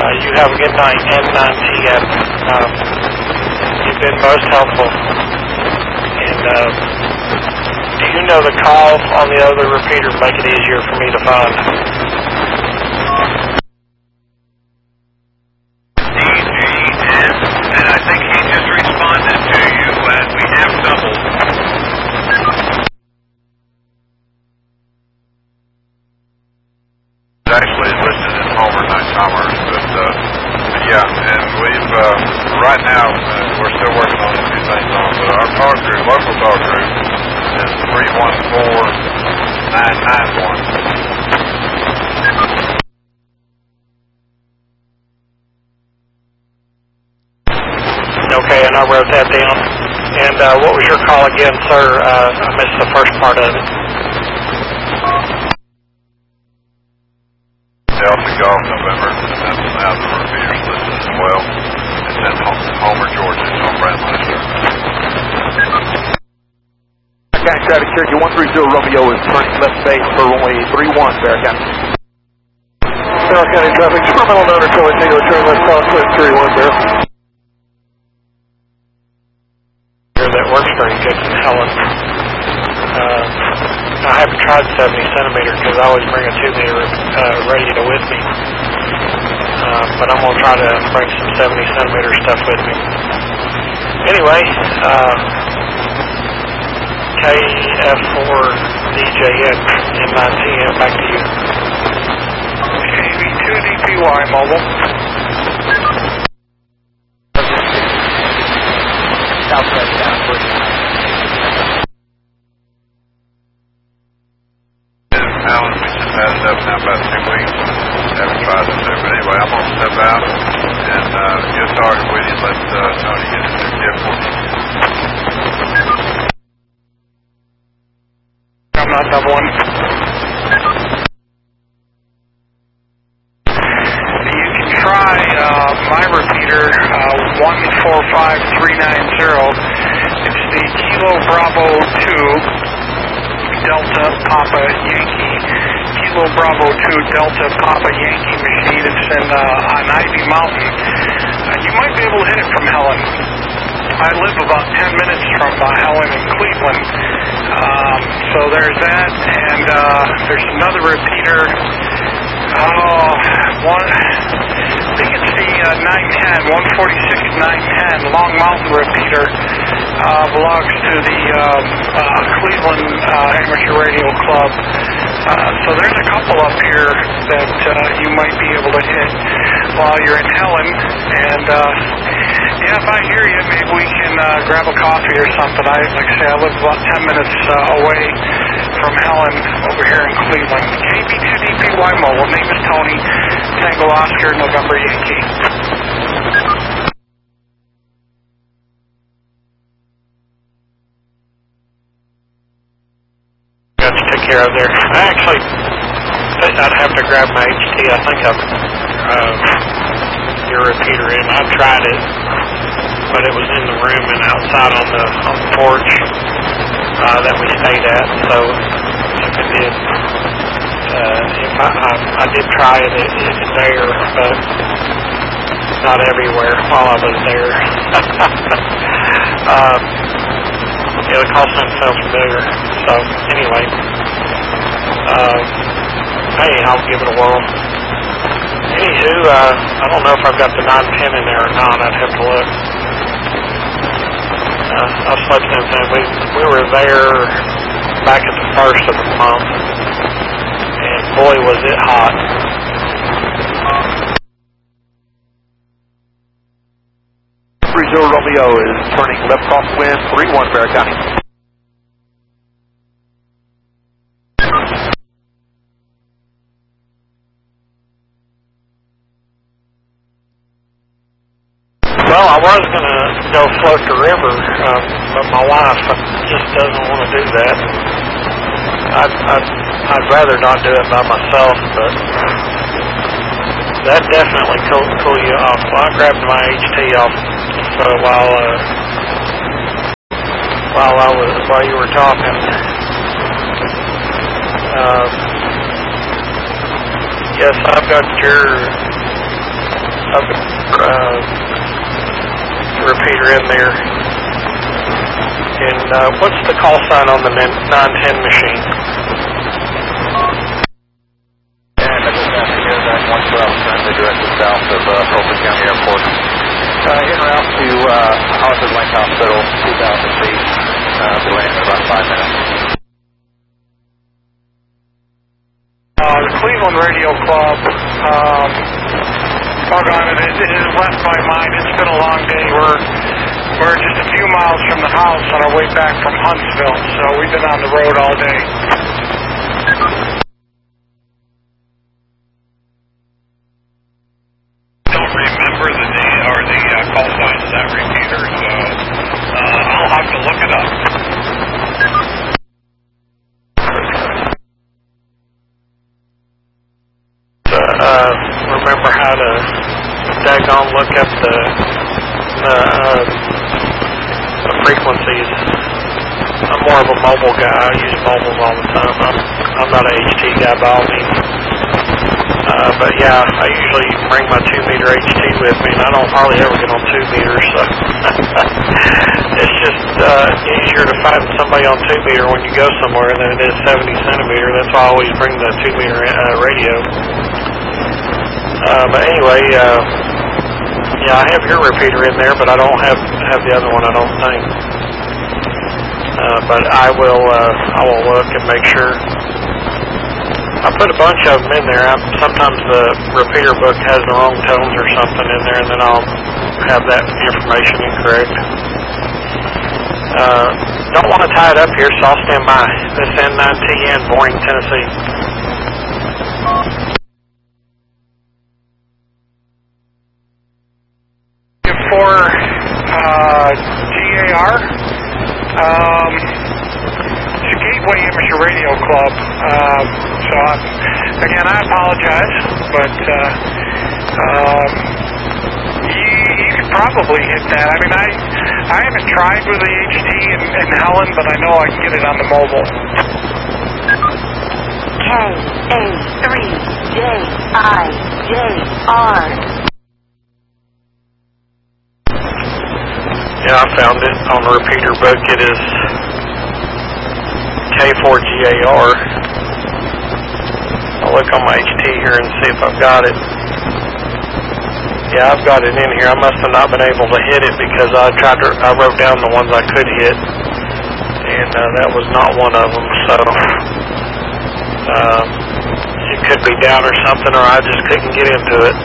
You have a good night, N9TF. You've been most helpful. And do you know the call on the other repeater to make it easier for me to find? And I think he just responded to you, and we have double. Actually listed as Homer, not Commerce, but yeah, and we've, right now, we're still working on a few things on, but our talk group, local talk group, is 314991. Okay, and I wrote that down. And what was your call again, sir? I missed the first part of it. Delta Golf November, and that's now the repeaters listed as well. It's in Homer, Georgia. It's on Brandlester. County Traffic Cherokee 130 Romeo is turning left base for runway 31, Bear County. Bear County Traffic, terminal number 20, Tango, turn left crosswind 31, Bear. That works very good in Helen. I haven't tried 70 centimeter because I always bring a 2 meter radio with me. But I'm going to try to bring some 70 centimeter stuff with me. Anyway, KF4DJN N9TM, back to you. KV2DPY mobile. Southwest downward. Alan, we just had it up now about 2 weeks. Haven't tried it there, but anyway, I'm going to step out and get started with you. Let Tony get his new tip for me. I'm not double one. You can try my repeater, 145390. It's the Kilo Bravo 2 Delta Papa Yankee. Kilo Bravo 2 Delta Papa Yankee machine. It's in on Ivy Mountain. You might be able to hit it from Helen. I live about 10 minutes from Helen and Cleveland. So there's that, and there's another repeater. I think it's the 910, 146 910 Long Mountain repeater. Belongs to the Cleveland Amateur Radio Club. So there's a couple up here that you might be able to hit while you're in Helen. And yeah, if I hear you, maybe we can grab a coffee or something. Like I say, I live about 10 minutes away from Helen over here in Cleveland. KB2DPY mobile. Name is Tony. Tango Oscar, November Yankee. Got you took care of there. I'd have to grab my HT. I think I've your repeater in. I tried it, but it was in the room and outside on the porch that we stayed at. So if it did, if I did try it, it's there, but not everywhere while I was there. Yeah, the call sign sounds familiar. So anyway, hey, I'll give it a whirl. Anywho, I don't know if I've got the 910 in there or not. I'd have to look. I'll sleep something. We were there back at the first of the month, and boy, was it hot. Romeo is turning left crosswind 31, Bear County. Well, I was going to go float the river, but my wife just doesn't want to do that. I'd rather not do it by myself, but that definitely cool you off. Well, I grabbed my HT off while you were talking. Yes, I've got your repeater in there. And what's the call sign on the 910 machine? And I just have to hear that 112 currently directed south of Fulton County Airport. En route to Hollywood Lake Hospital, 2,000 feet. Be landing in about 5 minutes. The Cleveland Radio Club, doggone it, it has left my mind. It's been a long day. We're just a few miles from the house on our way back from Huntsville, so we've been on the road all day. Don't remember the name or the call sign of that repeater, so I'll have to look it up. Remember how to daggone look up the frequencies. I'm more of a mobile guy. I use mobiles all the time. I'm not an HT guy by all means. But yeah, I usually bring my 2-meter HT with me, and I don't hardly ever get on 2 meters, so it's just easier to find somebody on 2 meter when you go somewhere than it is 70 centimeter. That's why I always bring the 2 meter radio. But anyway, yeah, I have your repeater in there, but I don't have the other one, I don't think. But I will look and make sure. I put a bunch of them in there. Sometimes the repeater book has the wrong tones or something in there, and then I'll have that information incorrect. Don't want to tie it up here, so I'll stand by. This N9TN, Boring, Tennessee. For GAR, Gateway Amateur Radio Club. So again, I apologize, but you could probably hit that. I mean, I haven't tried with the HT in Helen, but I know I can get it on the mobile. KA3JIJR. Yeah, I found it on the repeater book. It is K4GAR. I'll look on my HT here and see if I've got it. Yeah, I've got it in here. I must have not been able to hit it because I wrote down the ones I could hit, and that was not one of them. So it could be down or something, or I just couldn't get into it.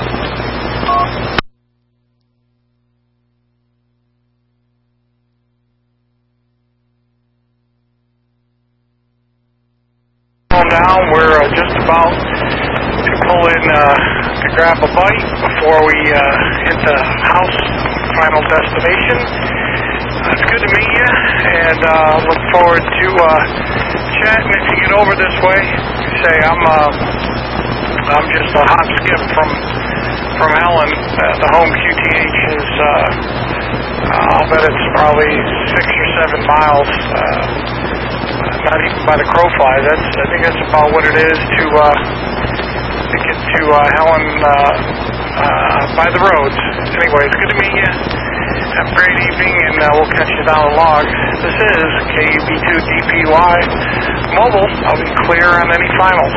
Down, we're just about to pull in to grab a bite before we hit the house final destination. It's good to meet you, and look forward to chatting. If you get over this way, say I'm just a hop skip from Helen. The home QTH is I'll bet it's probably 6 or 7 miles. Not even by the crow fly. I think that's about what it is to get to Helen by the roads. Anyway, it's good to meet you. Have a great evening, and we'll catch you down the log. This is KUB2DPY Mobile. I'll be clear on any finals.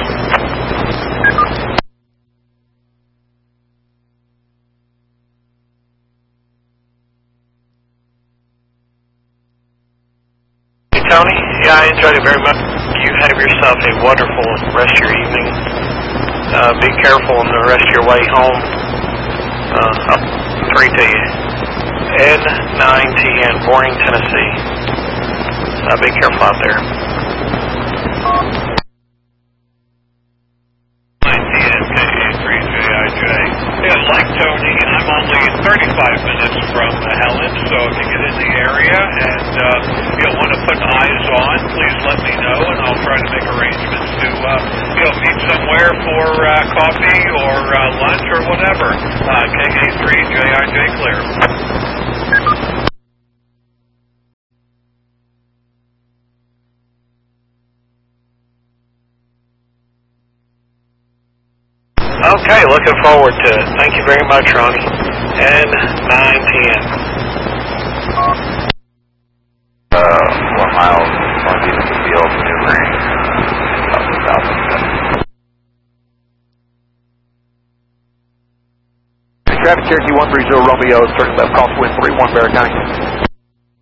Tony? Yeah, I enjoyed it very much. You have yourself a wonderful rest of your evening. Be careful on the rest of your way home. Up 3 to you. N9TN, Boring, Tennessee. Be careful out there. 9TN, KA3JIJ. Yeah, like Tony, I'm only 35 minutes from Helen, so if you get in the area and you'll want to put eyes on, please let me know, and I'll try to make arrangements to meet somewhere for coffee or lunch or whatever. KA3JIJ clear. Okay, looking forward to it. Thank you very much, Ronnie. And 910. 1 mile northeast of the field, maneuvering south. Traffic Cherokee 130 Romeo, turning left crosswind 31 Barrett County.